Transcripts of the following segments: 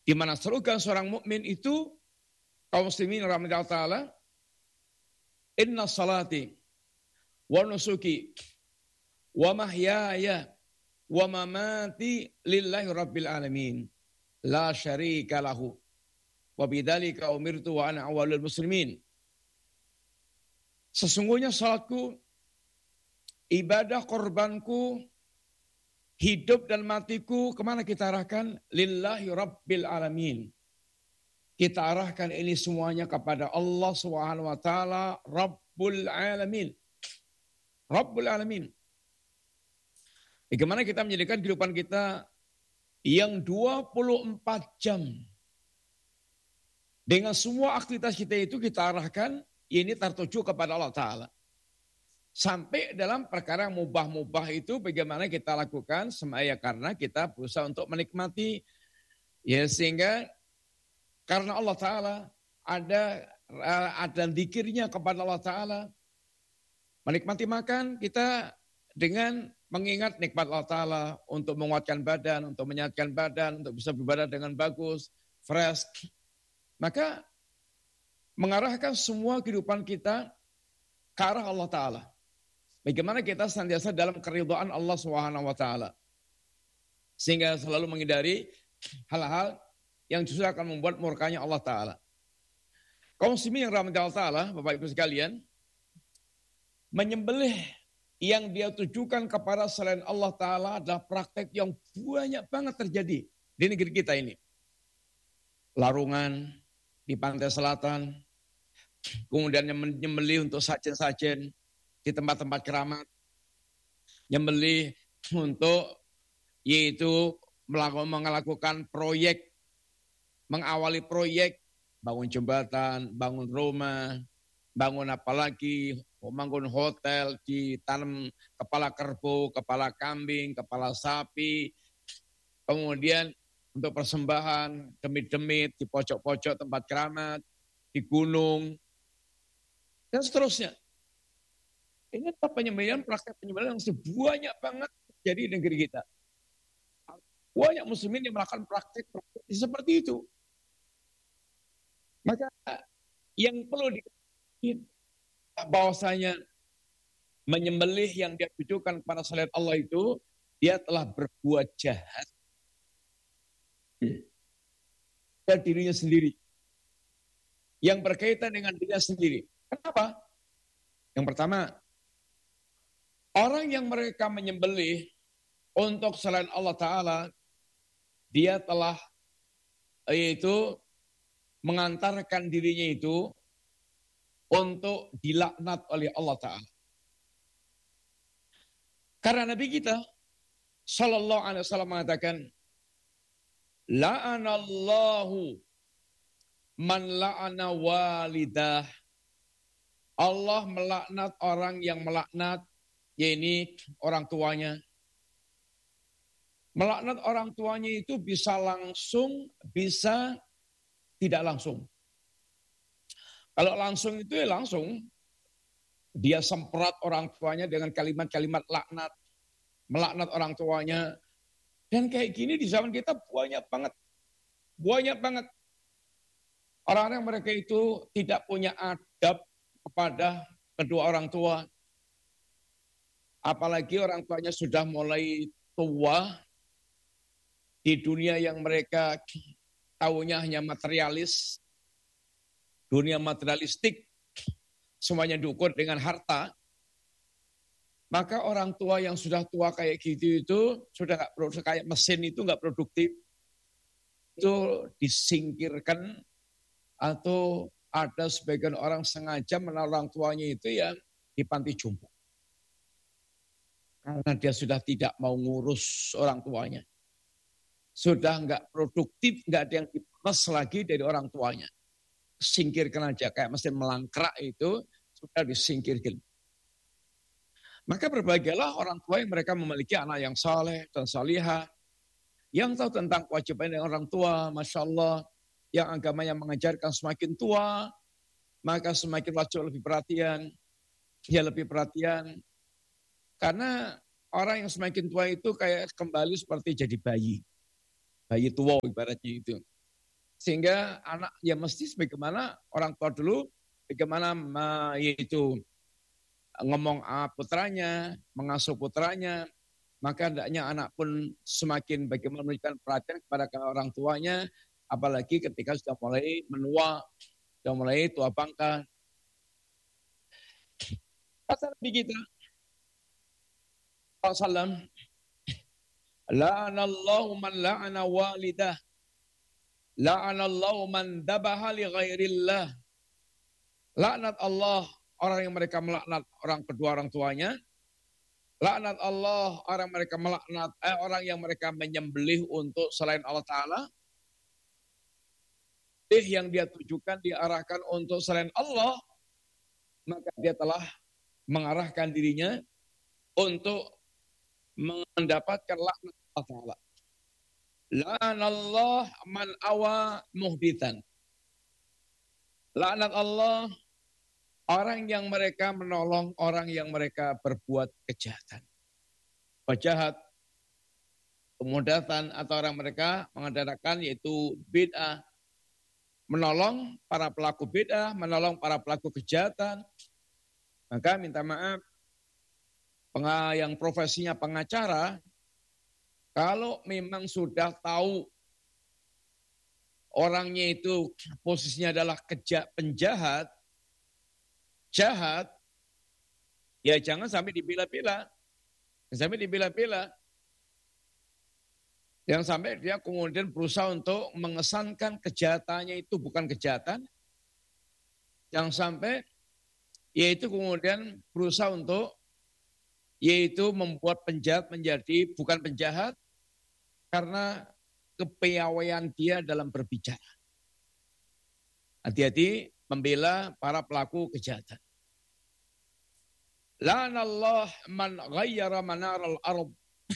Di mana slogan seorang mukmin itu, kaum muslimin rahimahullah ta'ala, inna salati wa nusuki wa mahyaya wa mamati lillahi rabbil alamin la syarika lahu wa bidzalika umirtu wa ana awwalul muslimin. Sesungguhnya salatku, ibadah korbanku, hidup dan matiku, kemana kita arahkan? Lillahi rabbil alamin. Kita arahkan ini semuanya kepada Allah Subhanahu wa taala, Rabbul alamin. Rabbul alamin. Bagaimana kita menjadikan kehidupan kita yang 24 jam dengan semua aktivitas kita itu kita arahkan ini tertuju kepada Allah Ta'ala. Sampai dalam perkara yang mubah-mubah itu bagaimana kita lakukan semaya karena kita berusaha untuk menikmati ya, sehingga karena Allah Ta'ala ada zikirnya kepada Allah Ta'ala. Menikmati makan kita dengan mengingat nikmat Allah Ta'ala untuk menguatkan badan, untuk menyehatkan badan, untuk bisa beribadah dengan bagus, fresh. Maka mengarahkan semua kehidupan kita ke arah Allah Ta'ala. Bagaimana kita senantiasa dalam keridhaan Allah Subhanahu wa taala. Sehingga selalu menghindari hal-hal yang justru akan membuat murkanya Allah Ta'ala. Kaum muslimin yang rahmati Allah Ta'ala, Bapak Ibu sekalian, menyembelih yang dia tujukan kepada selain Allah Ta'ala adalah praktek yang banyak banget terjadi di negeri kita ini. Larungan di pantai selatan, kemudian menyembelih untuk sajen-sajen di tempat-tempat keramat, menyembelih untuk yaitu melakukan proyek, mengawali proyek, bangun jembatan, bangun rumah, bangun apalagi, membangun hotel, ditanam kepala kerbau, kepala kambing, kepala sapi, kemudian untuk persembahan, demit-demit di pojok-pojok tempat keramat, di gunung, dan seterusnya. Ini adalah penyembelihan, praktek penyembelihan yang sebanyak banget terjadi di negeri kita. Banyak muslimin yang melakukan praktek seperti itu. Maka yang perlu diketahui bahwasanya menyembelih yang dia tujukan kepada selain Allah itu, dia telah berbuat jahat pada dirinya sendiri. Yang berkaitan dengan dirinya sendiri. Kenapa? Yang pertama, orang yang mereka menyembelih untuk selain Allah Ta'ala, dia telah yaitu mengantarkan dirinya itu untuk dilaknat oleh Allah Ta'ala. Karena Nabi kita Sallallahu Alaihi Wasallam mengatakan, la'anallahu man la'ana walidah. Allah melaknat orang yang melaknat, yaitu orang tuanya. Melaknat orang tuanya itu bisa langsung, bisa tidak langsung. Kalau langsung itu ya langsung, dia semprot orang tuanya dengan kalimat-kalimat laknat, melaknat orang tuanya. Dan kayak gini di zaman kita banyak banget. Banyak banget. Orang-orang mereka itu tidak punya adab kepada kedua orang tua. Apalagi orang tuanya sudah mulai tua di dunia yang mereka tahunya hanya materialis, dunia materialistik, semuanya diukur dengan harta. Maka orang tua yang sudah tua kayak gitu itu sudah nggak produktif, kayak mesin itu nggak produktif, itu disingkirkan atau ada sebagian orang sengaja menaruh orang tuanya itu ya di panti jompo. Karena dia sudah tidak mau ngurus orang tuanya. Sudah nggak produktif, nggak ada yang diperas lagi dari orang tuanya. Singkirkan aja, kayak mesin melangkrak itu sudah disingkirkan. Maka berbahagialah orang tua yang mereka memiliki anak yang saleh dan salihah, yang tahu tentang kewajiban orang tua, Masya Allah, yang agamanya mengajarkan semakin tua, maka semakin wajib lebih perhatian, dia lebih perhatian. Karena orang yang semakin tua itu kayak kembali seperti jadi bayi tua ibaratnya itu. Sehingga anak ya mesti sebagaimana orang tua dulu, bagaimana yaitu ngomong putranya, mengasuh putranya, maka hendaknya anak pun semakin bagaimana memberikan perhatian kepada orang tuanya, apalagi ketika sudah mulai menua, sudah mulai tua bangka. Kata Nabi kita, Sallam, la'anallahu man la'ana walidah, la'anallahu man dabaha li ghairillah. Laknat Allah orang yang mereka melaknat orang kedua orang tuanya. Laknat Allah orang mereka melaknat orang yang mereka menyembelih untuk selain Allah Ta'ala. Yang dia tujukan diarahkan untuk selain Allah, maka dia telah mengarahkan dirinya untuk mendapatkan laknat Allah Ta'ala. La'anallah man awa muhdithan. Laknat Allah orang yang mereka menolong orang yang mereka berbuat kejahatan. Pejahat, kemudaratan atau orang mereka mengadakan yaitu bid'ah. Menolong para pelaku bid'ah, menolong para pelaku kejahatan. Maka minta maaf, yang profesinya pengacara, kalau memang sudah tahu orangnya itu posisinya adalah penjahat, jahat, ya jangan sampai dibela-bela. Jangan sampai dibela-bela. Yang sampai dia kemudian berusaha untuk mengesankan kejahatannya itu bukan kejahatan. Yang sampai yaitu kemudian berusaha untuk yaitu membuat penjahat menjadi bukan penjahat karena kepiawaian dia dalam berbicara. Hati-hati membela para pelaku kejahatan. La'anallah man ghayyara manaral ardh.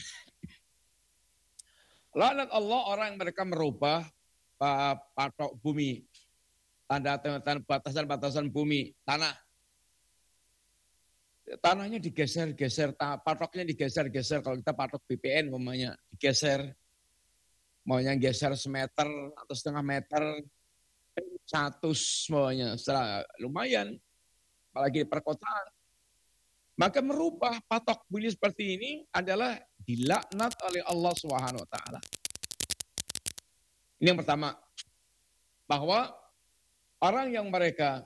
Laknat Allah orang yang mereka merubah patok bumi, tanda-tanda batasan-batasan bumi, tanahnya digeser-geser, patoknya digeser-geser. Kalau kita patok BPN umpamanya digeser, maunya geser semeter atau setengah meter, 100 maunya, lumayan, apalagi di perkotaan. Maka merubah patok bumi seperti ini adalah dilaknat oleh Allah Subhanahu wa taala. Ini yang pertama, bahwa orang yang mereka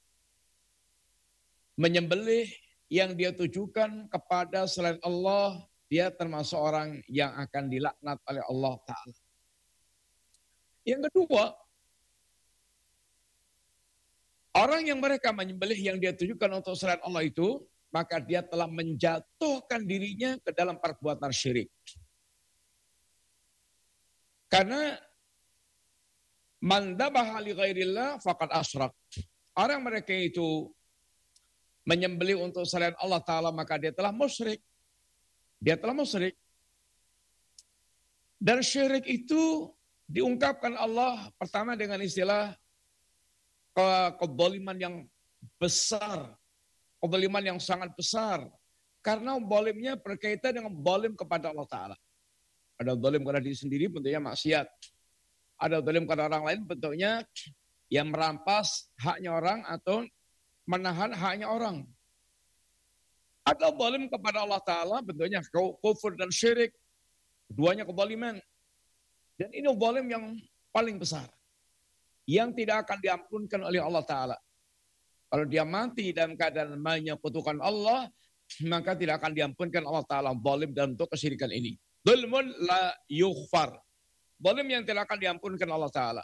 menyembelih yang dia tujukan kepada selain Allah, dia termasuk orang yang akan dilaknat oleh Allah Ta'ala. Yang kedua, orang yang mereka menyembelih yang dia tujukan untuk selain Allah itu, maka dia telah menjatuhkan dirinya ke dalam perbuatan syirik. Karena man dabaha li ghairillah faqad asyrak. Orang mereka itu menyembelih untuk selain Allah Ta'ala, maka dia telah musyrik. Dia telah musyrik. Dan syirik itu diungkapkan Allah pertama dengan istilah kezaliman yang besar. Kezaliman yang sangat besar. Karena zalimnya berkaitan dengan zalim kepada Allah Ta'ala. Ada zalim kepada diri sendiri, bentuknya maksiat. Ada zalim kepada orang lain, bentuknya yang merampas haknya orang atau menahan haknya orang. Ada zalim kepada Allah Ta'ala, bentuknya kufur dan syirik. Keduanya kezaliman. Dan ini zalim yang paling besar. Yang tidak akan diampunkan oleh Allah Ta'ala. Kalau dia mati dalam keadaan menyekutukan Allah, maka tidak akan diampunkan Allah Ta'ala zalim dalam bentuk kesyirikan ini. Zulmun la yughfar. Zalim yang tidak akan diampunkan Allah Ta'ala.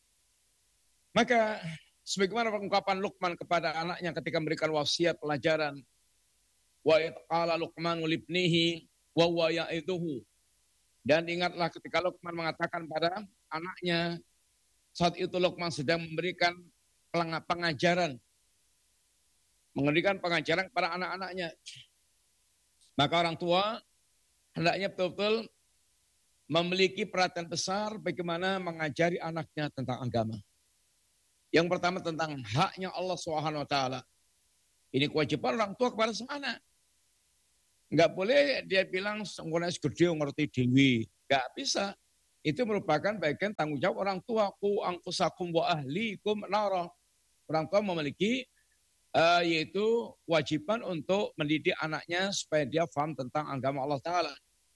Maka sebagaimana pengungkapan Luqman kepada anaknya ketika memberikan wasiat pelajaran. Wa qala Luqman libnihi wa huwa ya'iduhu. Dan ingatlah ketika Luqman mengatakan pada anaknya, saat itu Luqman sedang memberikan pengajaran. Memberikan pengajaran kepada anak-anaknya. Maka orang tua hendaknya betul-betul memiliki perhatian besar bagaimana mengajari anaknya tentang agama. Yang pertama tentang haknya Allah Subhanahu wa taala. Ini kewajiban orang tua kepada sang anak. Enggak boleh dia bilang sengkone gede ngerti dewi. Enggak bisa. itu merupakan bagian tanggung jawab orang tua. Qu anfusakum wa ahlikum nara. Orang tua memiliki yaitu kewajiban untuk mendidik anaknya supaya dia paham tentang agama Allah Ta'ala.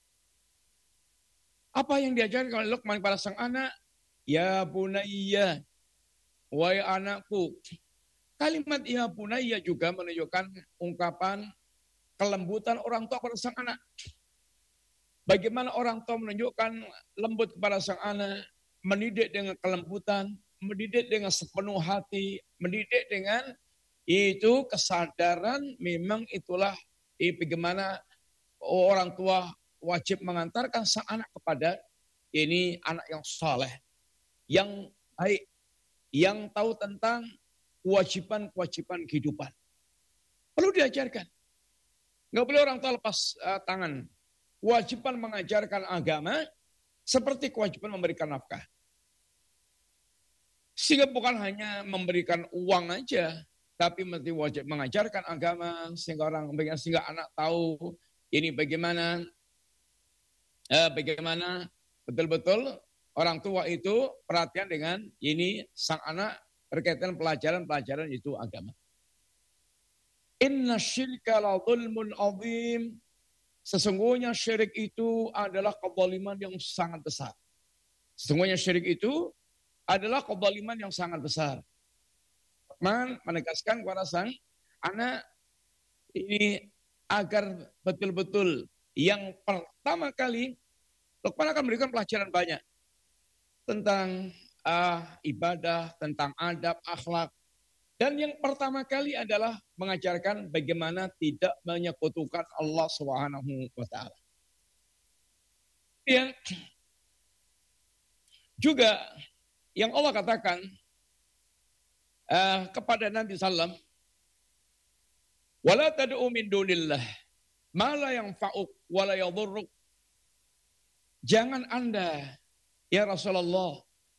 Apa yang diajarkan oleh Luqman kepada sang anak? Ya bunayya, wahai anakku. Kalimat ya bunayya juga menunjukkan ungkapan kelembutan orang tua kepada sang anak. Bagaimana orang tua menunjukkan lembut kepada sang anak, mendidik dengan kelembutan, mendidik dengan sepenuh hati, mendidik dengan itu kesadaran memang itulah bagaimana orang tua wajib mengantarkan sang anak kepada ini anak yang saleh, yang baik, yang tahu tentang kewajiban-kewajiban kehidupan. Perlu diajarkan. Nggak boleh orang tua lepas tangan. Kewajiban mengajarkan agama seperti kewajiban memberikan nafkah. Sehingga bukan hanya memberikan uang aja, tapi mesti wajib mengajarkan agama sehingga anak tahu ini bagaimana betul-betul orang tua itu perhatian dengan ini sang anak berkaitan pelajaran-pelajaran itu agama. Inna syirka la dzulmun azim. Sesungguhnya syirik itu adalah kezaliman yang sangat besar. Sesungguhnya syirik itu adalah kezaliman yang sangat besar. Rahman menegaskan kepada sang anak ini agar betul-betul yang pertama kali Luqman akan memberikan pelajaran banyak tentang ibadah, tentang adab, akhlak. Dan yang pertama kali adalah mengajarkan bagaimana tidak menyekutukan Allah Subhanahu wa taala. Yang juga yang Allah katakan kepada Nabi sallam, wala tad'u min dunillah ma la yanfa'uk wa la yadhurruk. Jangan Anda ya Rasulullah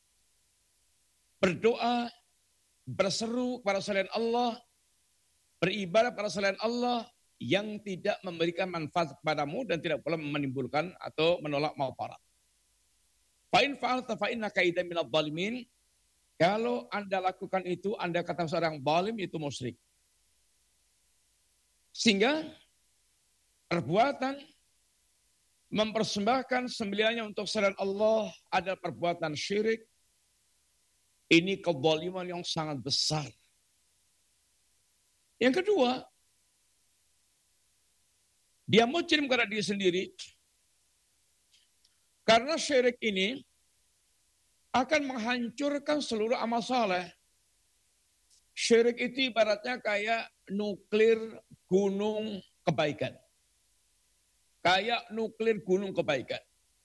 berdoa, berseru kepada selain Allah, beribadah kepada selain Allah yang tidak memberikan manfaat kepadamu dan tidak pula menimbulkan atau menolak manfaat. Fa in fa'alta fa innaka idzan minadh dhalimin. Kalau Anda lakukan itu, Anda kata seorang zalim, itu musyrik. Sehingga perbuatan mempersembahkan sembelihannya untuk selain Allah ada perbuatan syirik. Ini kezaliman yang sangat besar. Yang kedua, dia mujrim kepada diri sendiri. Karena syirik ini akan menghancurkan seluruh amal saleh. Syirik itu ibaratnya kayak nuklir gunung kebaikan. Kayak nuklir gunung kebaikan.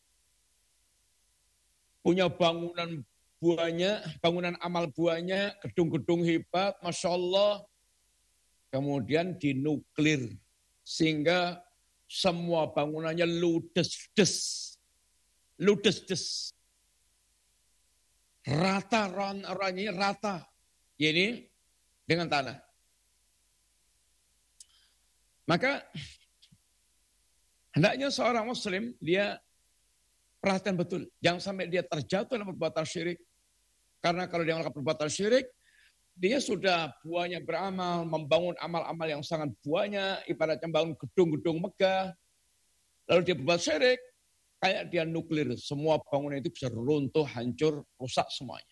Punya bangunan banyak, bangunan amal banyak, gedung-gedung hebat, Masya Allah. Kemudian dinuklir. Sehingga semua bangunannya ludes-des. Ludes-des. Rata, rata. Ini dengan tanah. Maka hendaknya seorang muslim dia perhatian betul. Jangan sampai dia terjatuh dalam perbuatan syirik. Karena kalau dia melakukan perbuatan syirik, dia sudah banyak beramal, membangun amal-amal yang sangat banyak, ibaratnya membangun gedung-gedung megah. Lalu dia berbuat syirik, kayak dia nuklir. Semua bangunan itu bisa runtuh, hancur, rusak semuanya.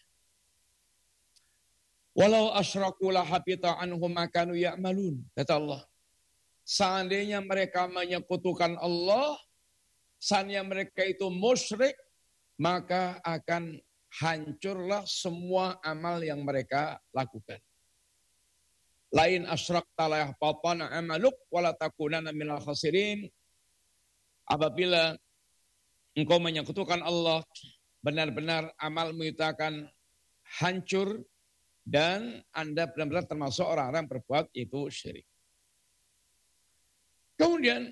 Walau asyraku la habita anhum ma kanu ya'malun. Kata Allah. Seandainya mereka menyekutukan Allah, seandainya mereka itu musyrik, maka akan hancurlah semua amal yang mereka lakukan. Lain asyrakta la yahbatana amaluk wa la takunanna minal khasirin. Apabila engkau menyekutukan Allah, benar-benar amalmu itu akan hancur dan Anda benar-benar termasuk orang-orang yang berbuat itu syirik. Kemudian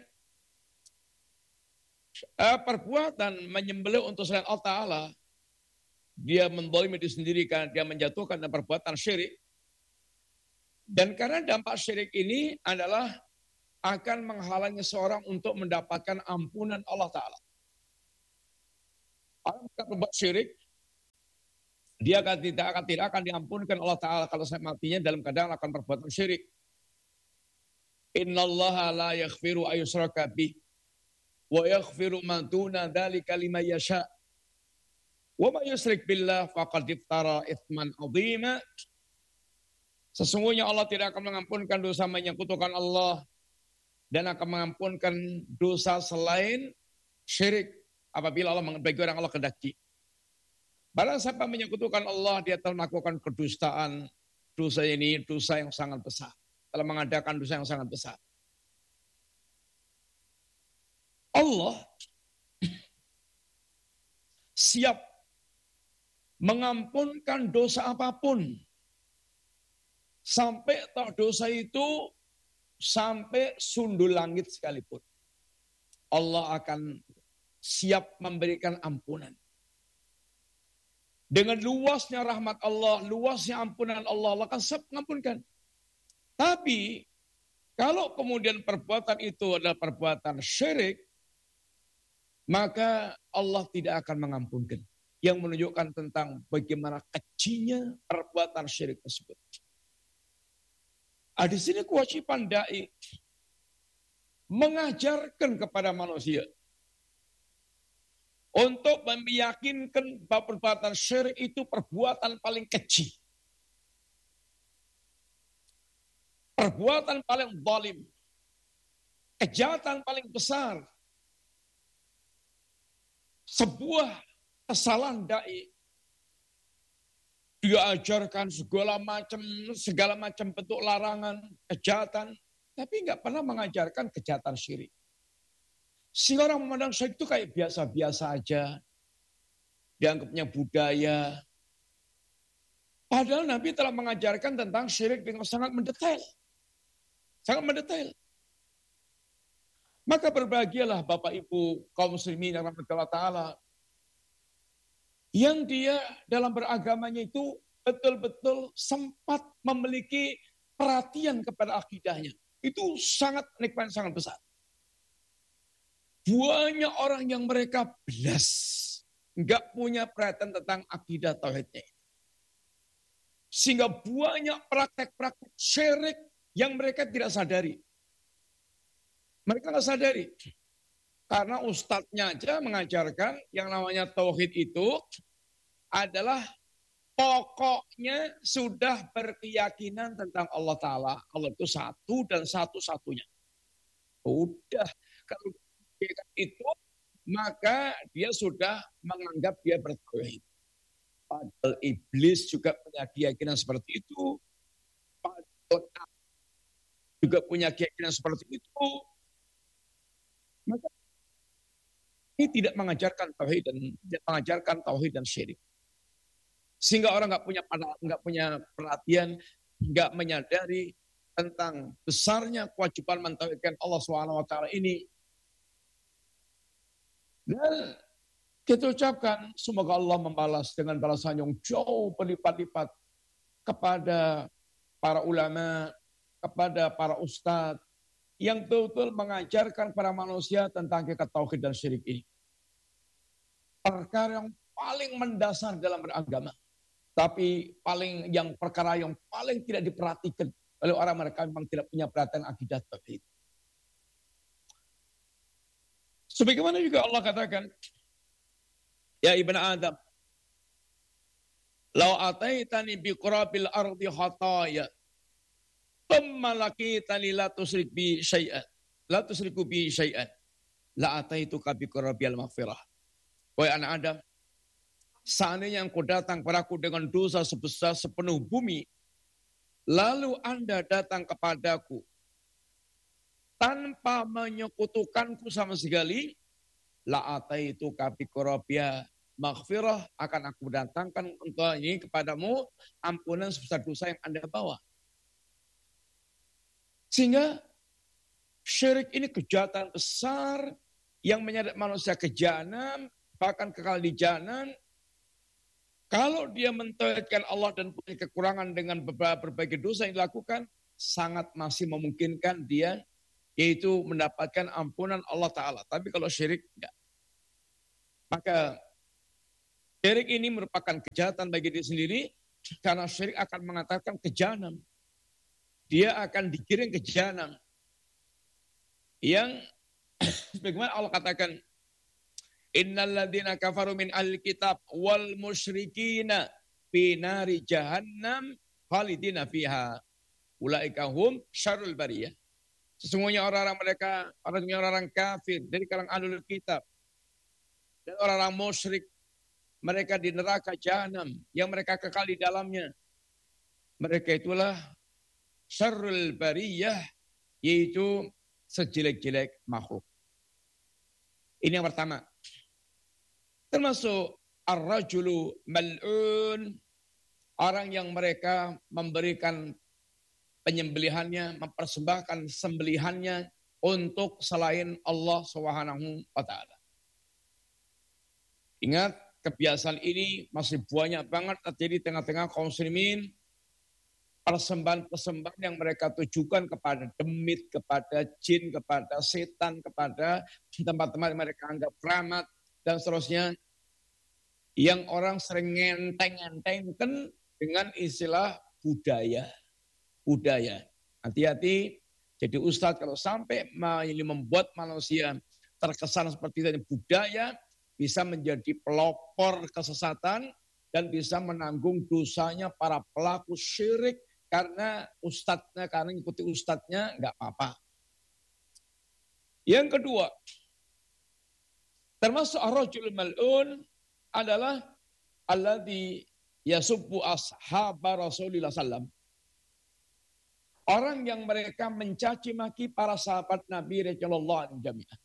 perbuatan menyembelih untuk selain Allah Ta'ala, dia menzalimi diri sendiri karena dia menjatuhkan dan perbuatan syirik. Dan karena dampak syirik ini adalah akan menghalangi seorang untuk mendapatkan ampunan Allah Ta'ala. Orang yang berbuat syirik, dia tidak akan diampunkan Allah Ta'ala kalau saya matinya dalam keadaan akan perbuatan syirik. Innallaha la yaghfiru ayyushraka bih wa yaghfiru ma duna dzalika liman yasha. Wa may yusyrik billah faqad iftara itsman 'azima. Sesungguhnya Allah tidak akan mengampunkan dosa menyekutukan Allah dan akan mengampunkan dosa selain syirik apabila Allah bagi orang Allah kehendaki. Barang siapa menyekutukan Allah, dia telah melakukan kedustaan. Dosa ini dosa yang sangat besar. Telah mengadakan dosa yang sangat besar. Allah siap mengampunkan dosa apapun. Sampai toh dosa itu sampai sundul langit sekalipun. Allah akan siap memberikan ampunan. Dengan luasnya rahmat Allah, luasnya ampunan Allah, Allah akan siap mengampunkan. Tapi, kalau kemudian perbuatan itu adalah perbuatan syirik, maka Allah tidak akan mengampunkan. Yang menunjukkan tentang bagaimana kecilnya perbuatan syirik tersebut. Di sini kewajiban dai mengajarkan kepada manusia untuk meyakinkan bahwa perbuatan syirik itu perbuatan paling kecil. Perbuatan paling zalim. Kejahatan paling besar. Sebuah kesalahan dai. Dia ajarkan segala macam bentuk larangan, kejahatan. Tapi nggak pernah mengajarkan kejahatan syirik. Sehingga orang memandang syirik itu kayak biasa-biasa aja. Dianggapnya budaya. Padahal Nabi telah mengajarkan tentang syirik dengan sangat mendetail. Sangat mendetail. Maka berbahagialah Bapak Ibu kaum muslimin yang rahmatullah ta'ala. Yang dia dalam beragamanya itu betul-betul sempat memiliki perhatian kepada akidahnya. Itu sangat nikmat, sangat besar. Banyak orang yang mereka belas, nggak punya perhatian tentang akidah tauhidnya. Sehingga banyak praktek-praktek syirik yang mereka tidak sadari. Mereka nggak sadari. Karena ustadznya aja mengajarkan yang namanya tauhid itu adalah pokoknya sudah berkeyakinan tentang Allah Ta'ala. Allah itu satu dan satu-satunya. Udah, kalau itu, maka dia sudah menganggap dia bertauhid. Padahal iblis juga punya keyakinan seperti itu. Padahal juga punya keyakinan seperti itu. Maka ini tidak mengajarkan tauhid dan syirik. Sehingga orang nggak punya perhatian, nggak menyadari tentang besarnya kewajiban mentauhidkan Allah SWT ini. Dan kita ucapkan semoga Allah membalas dengan balasan yang jauh berlipat-lipat kepada para ulama, kepada para ustadz yang betul-betul mengajarkan para manusia tentang hakikat tauhid dan syirik ini. Perkara yang paling mendasar dalam beragama, tapi perkara yang paling tidak diperhatikan oleh orang mereka memang tidak punya perhatian akidah tauhid. Sebagaimana juga Allah katakan, ya ibn Adam, lau ataitani bi qurabil ardi khataya, thumma laqitani la tusyriku bi syai'an, la ataituka bi qurabil maghfirah. Wahai anak Adam, seandainya engkau datang padaku dengan dosa sebesar sepenuh bumi, lalu Anda datang kepadaku tanpa menyekutukanku sama sekali, la ataituka bi qurabil maghfirah, akan aku datangkan untuk ini kepadamu ampunan sebesar dosa yang Anda bawa. Sehingga syirik ini kejahatan besar yang menyeret manusia ke jahanam, bahkan kekal di jahanam. Kalau dia mentauhidkan Allah dan punya kekurangan dengan berbagai dosa yang dilakukan, sangat masih memungkinkan dia yaitu mendapatkan ampunan Allah Ta'ala. Tapi kalau syirik, enggak. Maka Syirik ini merupakan kejahatan bagi diri sendiri, karena syirik akan mengantarkan ke jahanam. Dia akan digiring ke jahanam. Yang bagaimana Allah katakan, innal ladzina kafaru min ahli kitab wal musyrikina fi nari jahannam khalidina fiha ulaika hum syarrul bariyah. Sesungguhnya orang-orang kafir dari kalangan ahlul kitab dan orang-orang musyrik, mereka di neraka jahanam yang mereka kekal di dalamnya. Mereka itulah syarrul bariyah, yaitu sejelek-jelek makhluk. Ini yang pertama. Termasuk ar-rajulu mal'un, orang yang mereka memberikan penyembelihannya, mempersembahkan sembelihannya untuk selain Allah Subhanahu wa taala. Ingat, kebiasaan ini masih banyak banget terjadi di tengah-tengah kaum muslimin. Persembahan-persembahan yang mereka tujukan kepada demit, kepada jin, kepada setan, kepada tempat-tempat yang mereka anggap keramat, dan seterusnya. Yang orang sering ngenteng-ngentengkan dengan istilah budaya. Budaya. Hati-hati, jadi ustadz kalau sampai ini membuat manusia terkesan seperti itu, budaya bisa menjadi pelopor kesesatan dan bisa menanggung dosanya para pelaku syirik karena ikuti ustadznya nggak apa-apa. Yang kedua, termasuk ar-rajul mal'un adalah alladzi yasubbu ashaba Rasulillah sallam. Orang yang mereka mencaci maki para sahabat Nabi radhiyallahu anhum jami'ah.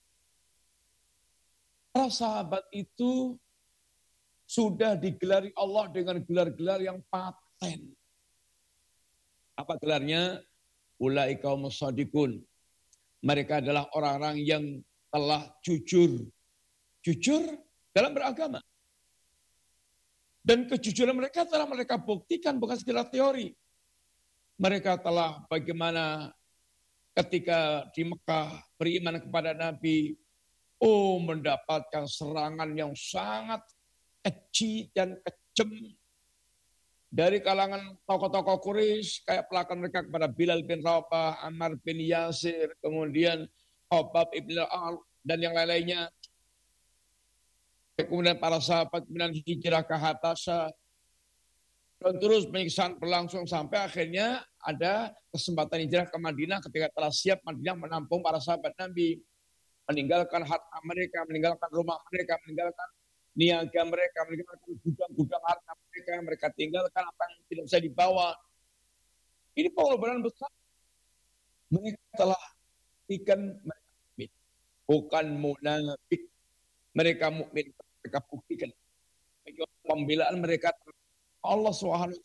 Para sahabat itu sudah digelari Allah dengan gelar-gelar yang paten. Apa gelarnya? Ulaika humus shadiqun. Mereka adalah orang-orang yang telah jujur. Jujur dalam beragama. Dan kejujuran mereka telah mereka buktikan bukan sekedar teori. Mereka telah bagaimana ketika di Mekah beriman kepada Nabi, mendapatkan serangan yang sangat keji dan kejem dari kalangan tokoh-tokoh Quraisy, kayak pelakan mereka kepada Bilal bin Rabah, Ammar bin Yasir, kemudian Khabbab ibn al dan yang lain-lainnya. Kemudian para sahabat kemudian hijrah ke Habasya. Dan terus penyiksaan berlangsung sampai akhirnya ada kesempatan hijrah ke Madinah ketika telah siap Madinah menampung para sahabat Nabi. Meninggalkan harta mereka, meninggalkan rumah mereka, meninggalkan niaga mereka, meninggalkan gudang-gudang harta mereka tinggalkan apa yang tidak bisa dibawa. Ini pengorbanan besar. Mereka telah buktikan mereka mukmin. Bukan munafik. Mereka mukmin, mereka buktikan. Pembelaan mereka Allah SWT.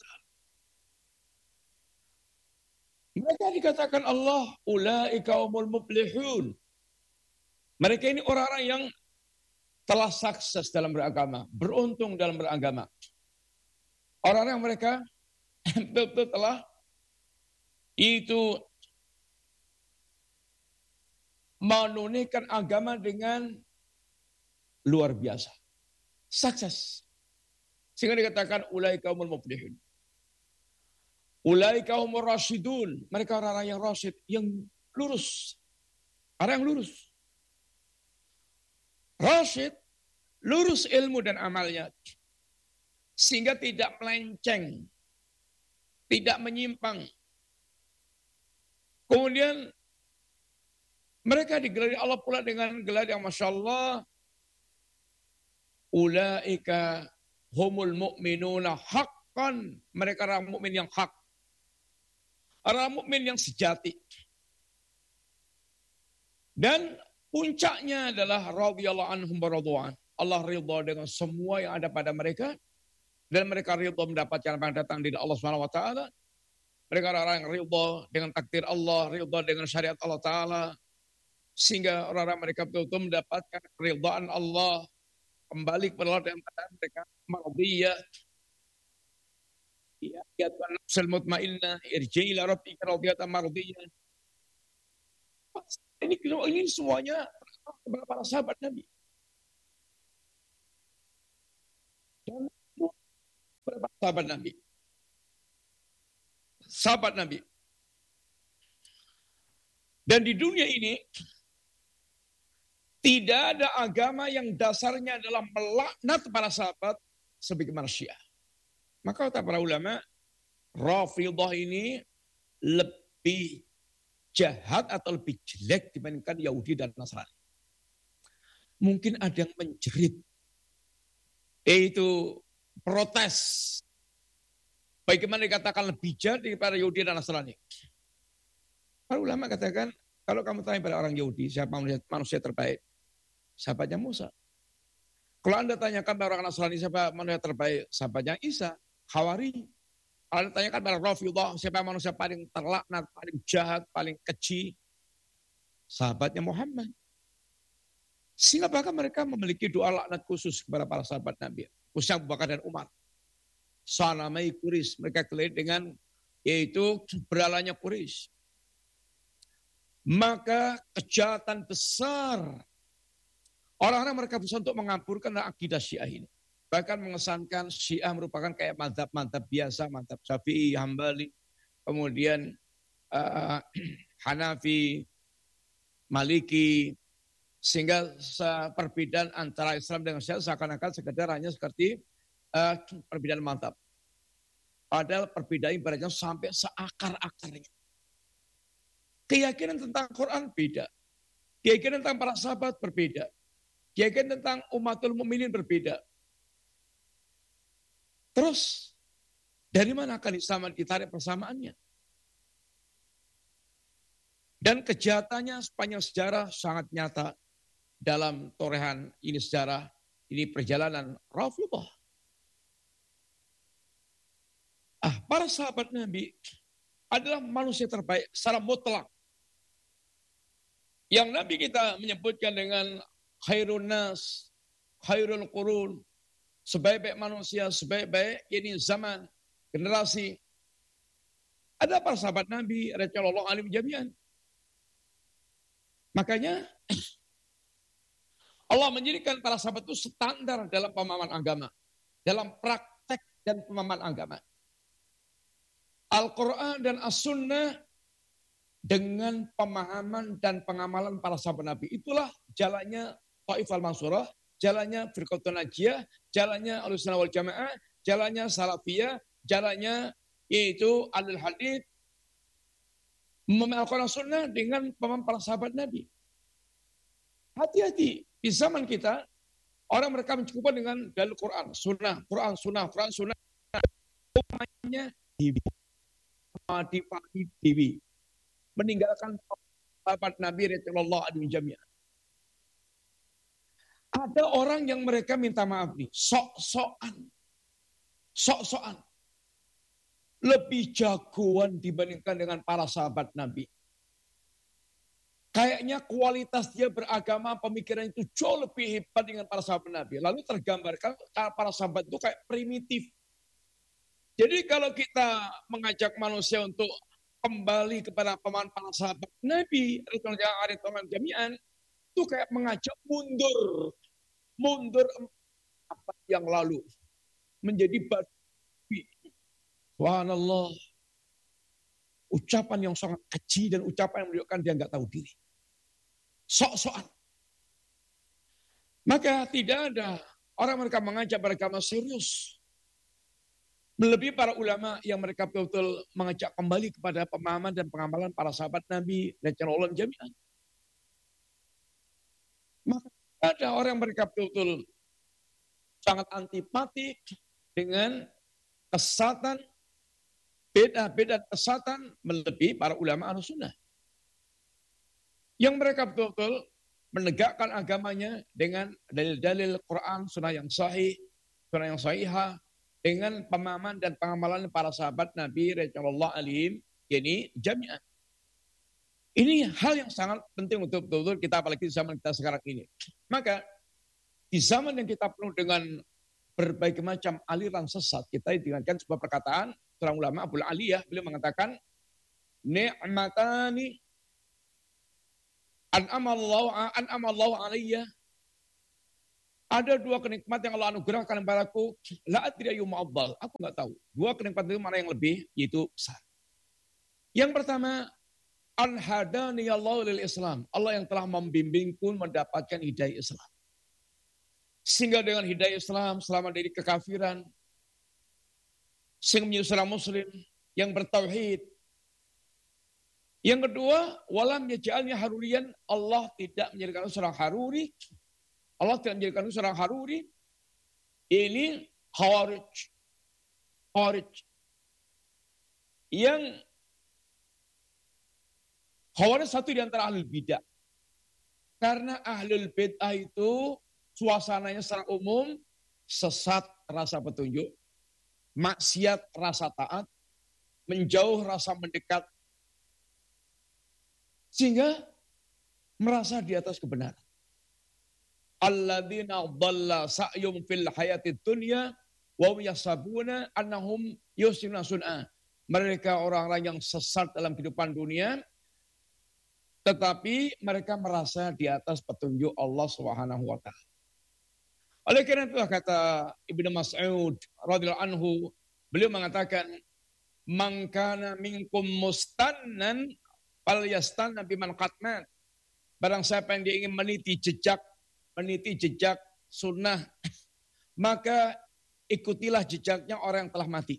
Mereka dikatakan Allah, ulaika humul muflihun. Mereka ini orang-orang yang telah sukses dalam beragama, beruntung dalam beragama. Orang-orang yang mereka betul-betul telah itu menunaikan agama dengan luar biasa. Sukses. Sehingga dikatakan ulaika humul muflihun. Ulaika humur rasyidun. Mereka orang-orang yang rasyid, yang lurus. Orang yang lurus. Rasyid, lurus ilmu dan amalnya. Sehingga tidak melenceng. Tidak menyimpang. Kemudian mereka digelari Allah pula dengan gelar yang Masya Allah. Ulaika humul mu'minuna haqqan. Mereka orang mukmin yang hak. Orang mukmin yang sejati. Dan puncaknya adalah radhiyallahu anhum waradwan. Allah ridha dengan semua yang ada pada mereka. Dan mereka ridha mendapatkan apa yang datang dari Allah SWT. Mereka orang-orang yang ridha dengan takdir Allah, ridha dengan syariat Allah Ta'ala. Sehingga orang-orang mereka betul-betul mendapatkan keridhaan Allah. Kembali kepada Allah dan keadaan mereka mardiyah. Ya Tuhan nafsul mutmainnah, irji'i ila rabbika radiyatan mardiyah. Ini semuanya kepada para sahabat Nabi. Dan berapa sahabat Nabi? Sahabat Nabi. Dan di dunia ini tidak ada agama yang dasarnya adalah melaknat para sahabat sebagaimana Syiah. Maka kata para ulama, Rafidhah ini lebih jahat atau lebih jelek dibandingkan Yahudi dan Nasrani. Mungkin ada yang menjerit, yaitu protes. Bagaimana dikatakan lebih jahat daripada Yahudi dan Nasrani? Para ulama katakan, kalau kamu tanya pada orang Yahudi, siapa manusia terbaik? Sahabatnya Musa. Kalau Anda tanyakan pada orang Nasrani, siapa manusia terbaik? Sahabatnya Isa, Hawari. Kalau Anda tanyakan pada Rafidhah, siapa manusia paling terlaknat, paling jahat, paling keji? Sahabatnya Muhammad. Sehingga bahkan mereka memiliki doa laknat khusus kepada para sahabat Nabi. Khususnya Abu Bakar dan Umar. Sanamai Quraisy, mereka kelihatan dengan yaitu beralanya Quraisy. Maka kejahatan besar orang-orang mereka berusaha untuk mengaburkan akidah Syiah ini. Bahkan mengesankan Syiah merupakan kayak madzhab-madzhab biasa, madzhab Syafi'i, Hambali, kemudian Hanafi, Maliki, sehingga perbedaan antara Islam dengan Syiah seakan-akan sekedar hanya seperti perbedaan madzhab. Padahal perbedaan ibaratnya sampai seakar-akarnya. Keyakinan tentang Quran beda. Keyakinan tentang para sahabat berbeda. Keyakinan tentang umatul mukminin berbeda. Terus, dari mana akan ditarik persamaannya? Dan kejahatannya sepanjang sejarah sangat nyata dalam torehan ini sejarah, ini perjalanan Rafidhah. Para sahabat Nabi adalah manusia terbaik secara mutlak. Yang Nabi kita menyebutkan dengan khairun nas, khairul qurun, sebaik-baik manusia, sebaik-baik ini zaman, generasi. Ada para sahabat Nabi, radhiyallahu anhum jami'an. Makanya Allah menjadikan para sahabat itu standar dalam pemahaman agama, dalam praktek dan pemahaman agama. Al-Quran dan As-Sunnah dengan pemahaman dan pengamalan para sahabat Nabi. Itulah jalannya Taifah Al-Mansurah, jalannya Firqatun Najiyah, jalannya Ahlussunnah wal Jamaah, jalannya Salafiyah, jalannya yaitu Ahlul Hadits, Al-Quran Sunnah dengan pemahaman para sahabat Nabi. Hati-hati, di zaman kita, orang mereka mencukupkan dengan dalil Quran, Sunnah, Quran, Sunnah, Quran, Sunnah. Umumnya Dewi. Meninggalkan sahabat Nabi radhiyallahu anhum jami'an. Ada orang yang mereka minta maaf nih, sok-sokan. Lebih jagoan dibandingkan dengan para sahabat Nabi. Kayaknya kualitas dia beragama, pemikiran itu jauh lebih hebat dengan para sahabat Nabi. Lalu tergambarkan para sahabat itu kayak primitif. Jadi kalau kita mengajak manusia untuk kembali kepada pemahaman para sahabat Nabi, ridwanul jami'an, itu kayak mengajak mundur apa yang lalu, menjadi babi. Subhanallah, ucapan yang sangat keji dan ucapan yang menunjukkan dia nggak tahu diri, sok-sokan. Maka tidak ada orang mereka mengajak beragama serius. Melebihi para ulama yang mereka betul-betul mengajak kembali kepada pemahaman dan pengamalan para sahabat Nabi radhiyallahu anhum jami'an. Maka ada orang yang mereka betul-betul sangat antipatik dengan kesesatan, beda kesesatan melebihi para ulama Ahlussunnah. Yang mereka betul-betul menegakkan agamanya dengan dalil-dalil Quran, sunnah yang sahih, sunnah yang sahihah, dengan pemahaman dan pengamalan para sahabat Nabi radhiyallahu anhum ini jami'an. Ini hal yang sangat penting untuk betul-betul kita, apalagi di zaman kita sekarang ini. Maka di zaman yang kita penuh dengan berbagai macam aliran sesat, kita diingatkan sebuah perkataan seorang ulama Abul Aliyah, beliau mengatakan ni'matani an'amallahu alayya Ada dua kenikmatan yang Allah anugerahkan kepadaku. La adri ayyuhuma afdal. Aku nggak tahu. Dua kenikmatan itu mana yang lebih, yaitu besar. Yang pertama, an hadani Allahu lil Islam. Allah yang telah membimbingku mendapatkan hidayah Islam. Sehingga dengan hidayah Islam, selamat dari kekafiran, sehingga menjadi seorang muslim yang bertauhid. Yang kedua, walam yaj'alni haruriyan. Allah tidak menjadikan seorang haruri. Allah tidak menjadikan seorang haruri. Ini khawarij. Khawarij. Yang khawarij satu di antara ahlul bidah. Karena ahlul bidah itu suasananya secara umum sesat rasa petunjuk, maksiat rasa taat, menjauh rasa mendekat, sehingga merasa di atas kebenaran. Alladzina dhalla sa'yum fil hayatid dunya wa hum yahsabuna annahum yuhsinuna sun'a. Mereka orang-orang yang sesat dalam kehidupan dunia, tetapi mereka merasa di atas petunjuk Allah Subhanahu wa taala. Oleh karena itu kata Ibnu Mas'ud radhiyallahu anhu, beliau mengatakan, "Man kana minkum mustannan falyastanna biman qatmat." Barang siapa yang dia ingin meniti jejak sunnah, maka ikutilah jejaknya orang yang telah mati.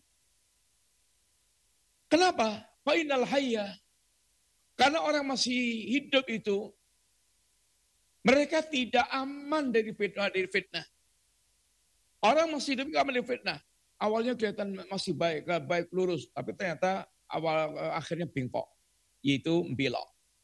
Kenapa? Fainal hayya. Karena orang masih hidup itu, mereka tidak aman dari fitnah. Orang masih hidup tidak aman dari fitnah. Awalnya kelihatan masih baik lurus, tapi ternyata akhirnya bengkok, yaitu belok.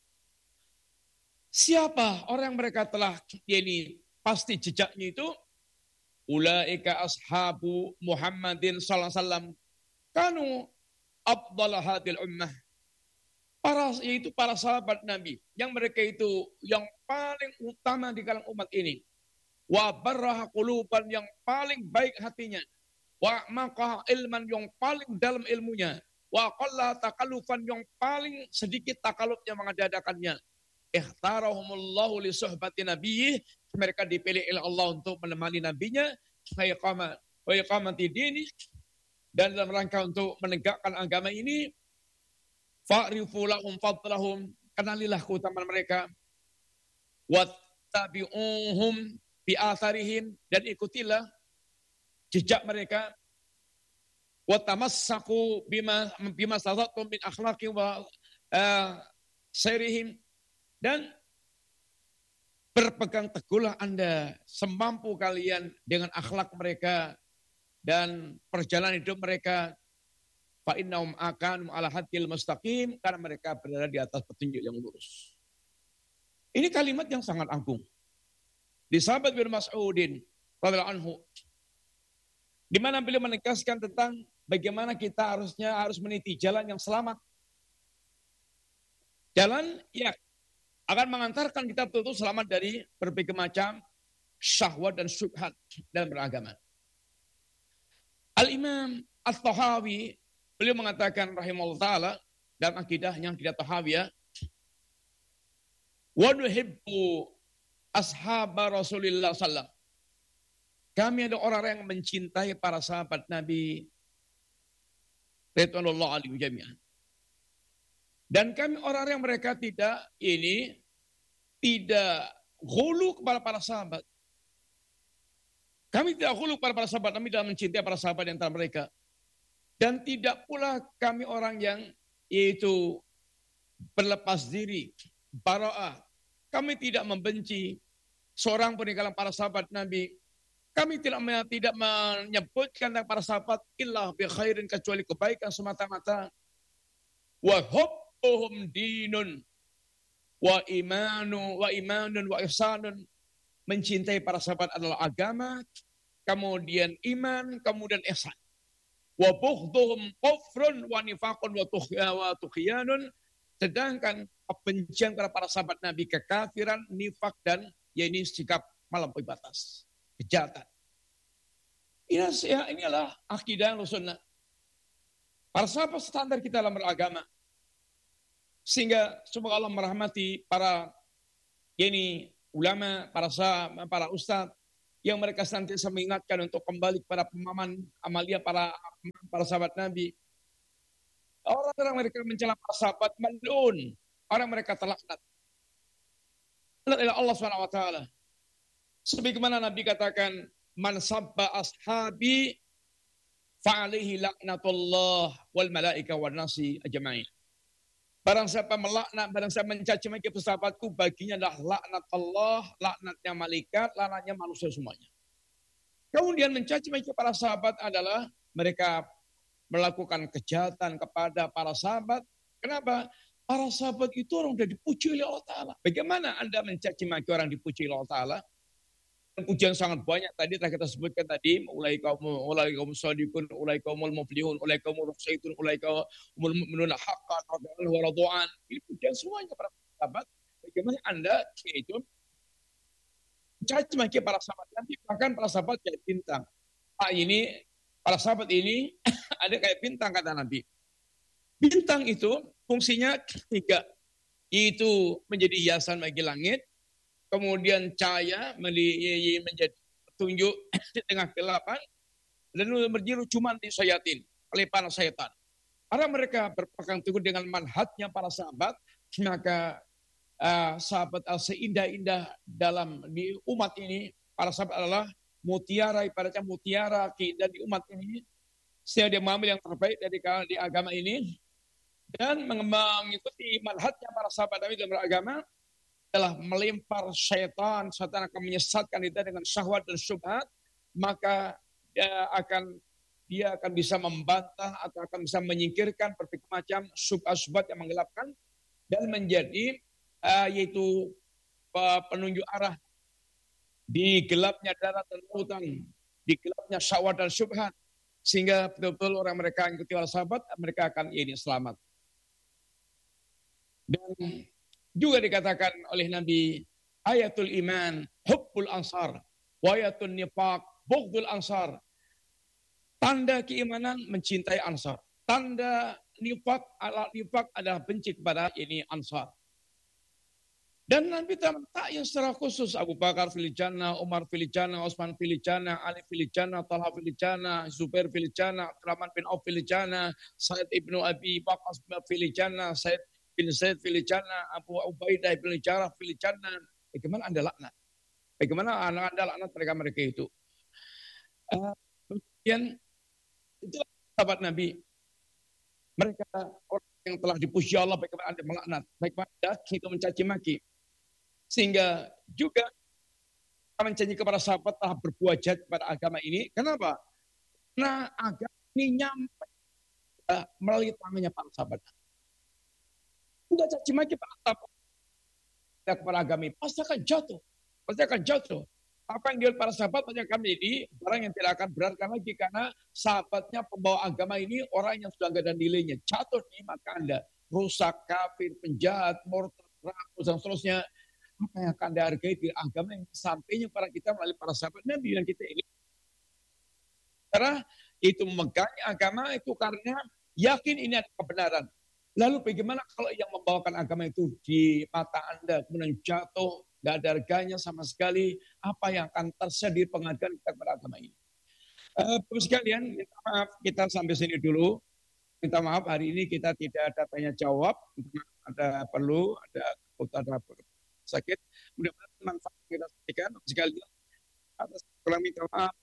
Siapa orang mereka telah ini pasti jejaknya itu? Ulaika ashabu Muhammadin sallallahu alaihi wasallam kanu afdal hadil ummah. Yaitu para sahabat Nabi yang mereka itu yang paling utama di kalangan umat ini. Wa barraha quluban, yang paling baik hatinya. Wa maqah ilman, yang paling dalam ilmunya. Wa qalla takallufan, yang paling sedikit takalufnya mengadakannya. Ikhtarahumullahu li suhbati nabiyih, mereka dipilih oleh Allah untuk menemani nabinya, wa iqamati dini, dan dalam rangka untuk menegakkan agama ini. Fa'rifu lahum fadlahum, kenalilah keutamaan mereka. Wattabi'uhum bi atharihim, dan ikutilah jejak mereka. Watamassaku bima sazatum min akhlaqi wa sairihim, dan berpegang teguhlah Anda semampu kalian dengan akhlak mereka dan perjalanan hidup mereka. Fa innahum akan ala hadil mustaqim, karena mereka berada di atas petunjuk yang lurus. Ini kalimat yang sangat agung. Di sahabat bin Mas'udin radhiyallahu anhu, di mana beliau menegaskan tentang bagaimana kita harus meniti jalan yang selamat. Jalan yang akan mengantarkan kita betul-betul selamat dari berbagai macam syahwat dan syubhat dalam beragama. Al-Imam At-Tahawi, beliau mengatakan rahimahullah ta'ala dalam akidahnya, akidah Tahawiyah, wa nuhibbu ashaba Rasulillah sallam. Kami ada orang yang mencintai para sahabat Nabi radhiyallahu anhum jami'an. Dan kami orang yang mereka tidak ghulu kepada para sahabat. Kami tidak ghulu kepada para sahabat, kami tidak mencintai para sahabat di antara mereka. Dan tidak pula kami orang yang yaitu berlepas diri, bara'ah. Kami tidak membenci seorang pun di kalangan para sahabat Nabi. Kami tidak menyebutkan tentang para sahabat illa bi khairin, kecuali kebaikan semata-mata. Wa hubbuhum dinun wa imanun wa ihsanun. Mencintai para sahabat adalah agama, kemudian iman, kemudian ihsan. Wa bughdhuhum kufrun wa nifaqun wa tughyanun. Sedangkan kebencian kepada para sahabat Nabi kekafiran, nifak, dan yakni sikap melampaui batas, kejahatan. Ini adalah akidah Ahlussunnah. Para sahabat standar kita dalam beragama. Sehingga semoga Allah merahmati para ulama, para ustadz, yang mereka senantiasa mengingatkan untuk kembali kepada pemahaman amalia para sahabat Nabi. Orang-orang mereka mencela para sahabat mal'un, orang mereka terlaknat oleh Allah Subhanahu wa taala. Sebagaimana Nabi katakan, man sabba ashabi fa'alaihi laknatullah wal malaika wan nasi ajma'in. Barang siapa melaknat, barang siapa mencaci maki sahabatku, baginya adalah laknat Allah, laknatnya malaikat, laknatnya manusia semuanya. Kemudian mencaci maki para sahabat adalah mereka melakukan kejahatan kepada para sahabat. Kenapa? Para sahabat itu orang sudah dipuji oleh Allah Ta'ala. Bagaimana Anda mencaci maki orang dipuji oleh Allah Ta'ala? Pujian sangat banyak tadi telah kita sebutkan tadi, ulai kaum shadiqun, ulai kaumul muflihun, ulai kaumul rasyidun, ulai kaumul mu'minuna haqqan wa radu'an. Ini pujian semuanya para sahabat. Bagaimana Anda itu mencaci maki para sahabat Nabi, bahkan para sahabat kayak bintang. Para sahabat ini ada kayak bintang kata Nabi. Bintang itu fungsinya 3, yaitu menjadi hiasan bagi langit, kemudian cahaya menjadi petunjuk di tengah kegelapan, dan berjiru cuma di sayatin, oleh para syaitan. Karena mereka berpegang teguh dengan manhajnya para sahabat, maka sahabat seindah-indah dalam di umat ini, para sahabat adalah mutiara, ibaratnya mutiara dan di umat ini, sehingga dia mengambil yang terbaik dari di agama ini, dan mengikuti manhajnya para sahabat Nabi dalam beragama, adalah melempar syaitan akan menyesatkan kita dengan syahwat dan syubhat, maka dia akan bisa membantah atau akan bisa menyingkirkan berbagai macam syubhat yang menggelapkan dan menjadi yaitu penunjuk arah di gelapnya darat dan lautan, di gelapnya syahwat dan syubhat, sehingga betul-betul orang mereka yang ikuti para sahabat, mereka akan selamat. Dan juga dikatakan oleh Nabi, ayatul iman hubbul ansar wa ayatul nifaq bughdul ansar. Tanda keimanan mencintai ansar. Tanda nifaq adalah benci kepada ansar. Dan Nabi tak yang secara khusus Abu Bakar fil jannah, Umar fil jannah, Utsman fil jannah, Ali fil jannah, Talha fil jannah, Zubair fil jannah, Abdurrahman bin Auf fil jannah, Sa'id ibnu Abi Waqqas fil jannah, Sa'id bin Zaid fil jannah, Abu Ubaidah bin Jarrah fil jannah. Bagaimana Anda laknat? Bagaimana Anda laknat mereka itu? Kemudian itu sahabat Nabi. Mereka orang yang telah dipuji Allah, bagaimana Anda melaknat? Bagaimana Anda itu mencaci maki? Sehingga juga mencaci kepada sahabat telah berbuat jahat kepada agama ini. Kenapa? Karena agama ini nyampe melalui tangannya para sahabat. Enggak caci maki para sahabat kepada agama ini, pasti akan jatuh. Pasti akan jatuh. Apa yang dilihat para sahabat banyak kami ini barang yang tidak akan berharga lagi, karena sahabatnya pembawa agama ini orang yang sudah enggak ada nilainya. Jatuh di mata Anda, rusak, kafir, penjahat, murtad, rakus, dan seterusnya. Apa yang akan Anda hargai di agama yang sampainya para kita melalui para sahabat Nabi yang kita ini? Karena itu memegang agama itu karena yakin ini ada kebenaran. Lalu bagaimana kalau yang membawakan agama itu di mata Anda kemudian jatuh, tidak ada harganya sama sekali, apa yang akan terjadi penghargaan kita kepada agama ini? Bapak sekalian, minta maaf kita sampai sini dulu. Minta maaf hari ini kita tidak ada tanya jawab, ada perlu, ada sakit. Mudah-mudahan manfaat kita sampaikan sekalian. Atas kurang minta maaf.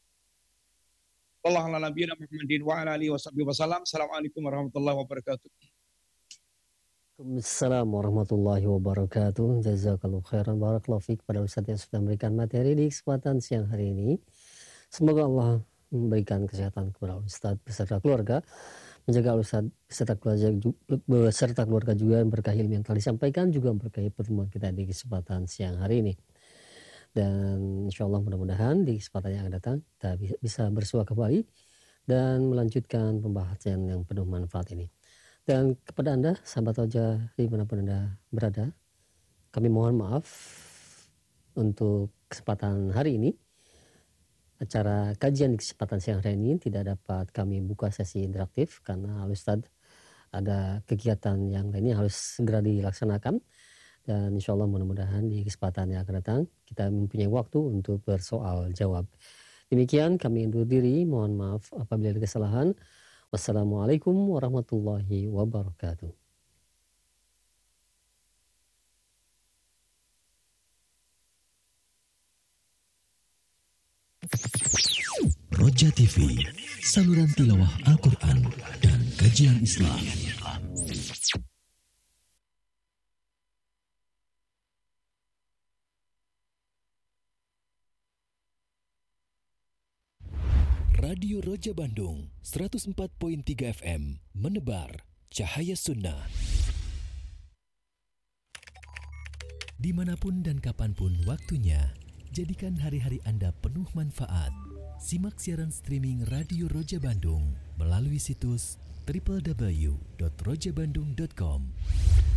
Assalamualaikum warahmatullahi wabarakatuh. Assalamualaikum warahmatullahi wabarakatuh. Jazakallahu khairan, barakallahu fiik kepada Ustaz yang sudah memberikan materi di kesempatan siang hari ini. Semoga Allah memberikan kesehatan kepada Ustaz beserta keluarga, menjaga Ustaz beserta keluarga juga, berkah ilmu yang telah disampaikan, juga berkah pertemuan kita di kesempatan siang hari ini. Dan insya Allah mudah-mudahan di kesempatan yang akan datang kita bisa bersua kembali dan melanjutkan pembahasan yang penuh manfaat ini. Dan kepada Anda, sahabat Roja, dimanapun Anda berada, kami mohon maaf untuk kesempatan hari ini. Acara kajian di kesempatan siang hari ini tidak dapat kami buka sesi interaktif karena Ustadz ada kegiatan yang lainnya harus segera dilaksanakan. dan insya Allah mudah-mudahan di kesempatan yang akan datang kita mempunyai waktu untuk bersoal jawab. Demikian kami undur diri, mohon maaf apabila ada kesalahan. Wassalamualaikum warahmatullahi wabarakatuh. Roja TV, saluran tilawah Al-Quran dan kajian Islam. Radio Roja Bandung 104.3 FM menebar cahaya sunnah. Dimanapun dan kapanpun waktunya, jadikan hari-hari Anda penuh manfaat. Simak siaran streaming Radio Roja Bandung melalui situs www.rojabandung.com.